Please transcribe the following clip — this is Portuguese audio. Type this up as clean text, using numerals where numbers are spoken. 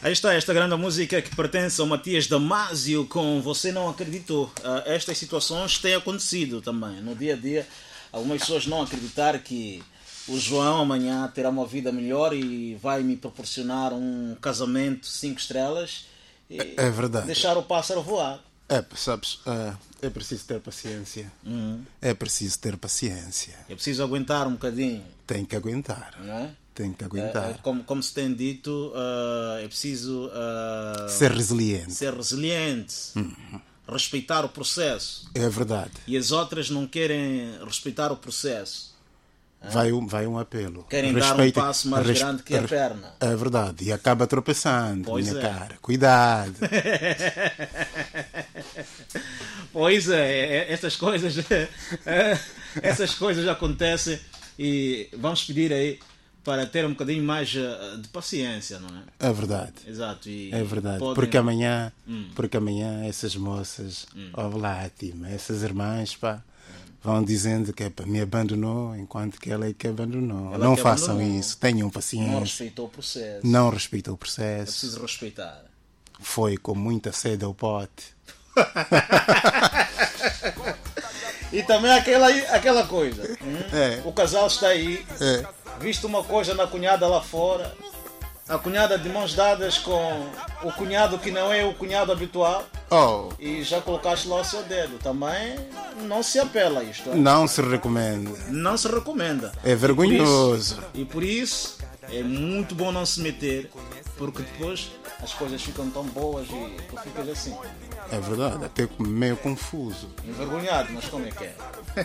Aí está esta grande música que pertence ao Matias Damasio com Você Não Acreditou. Estas situações têm acontecido também no dia a dia. Algumas pessoas não acreditar que o João amanhã terá uma vida melhor e vai me proporcionar um casamento 5 estrelas e É verdade. deixar o pássaro voar. Sabes, é preciso ter paciência. É preciso ter paciência. É preciso aguentar um bocadinho, Tem que aguentar. não é? Tem que aguentar. Como se tem dito, é preciso Ser resiliente. ser resiliente, respeitar o processo. É verdade. E as outras não querem respeitar o processo. Vai um apelo. Querem dar um passo mais grande que a perna. É verdade. E acaba tropeçando, Pois minha é. cara. Cuidado. Pois é, essas coisas acontecem e vamos pedir aí para ter um bocadinho mais de paciência, não é? É verdade. Exato. E É verdade. podem- Porque amanhã essas moças, lá, essas irmãs, pá, vão dizendo que me abandonou enquanto que ela é que abandonou. Ela Não que façam abandonou. isso. Tenham não paciência. respeitou o processo. Não respeitam o É processo. preciso respeitar. Foi com muita sede ao pote. E também aquela coisa. É. O casal está aí, É. visto uma coisa na cunhada lá fora, a cunhada de mãos dadas com o cunhado que não é o cunhado habitual, Oh, e já colocaste lá o seu dedo. Também não se apela a isto. não se recomenda. Não se recomenda. É vergonhoso. E por isso é muito bom não se meter, porque depois as coisas ficam tão boas e tu ficas assim, É verdade, até meio confuso. envergonhado, mas como é que é?